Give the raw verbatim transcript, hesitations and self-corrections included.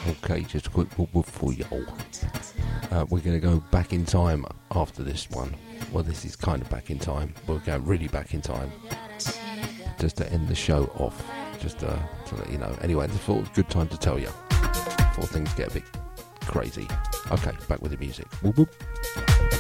Okay, just a quick whoop whoop for y'all. Uh, we're going to go back in time after this one. Well, this is kind of back in time. We're going really back in time. Just to end the show off. Just uh, to let you know. Anyway, this was a good time to tell you. Before things get a bit crazy. Okay, back with the music. Whoop whoop.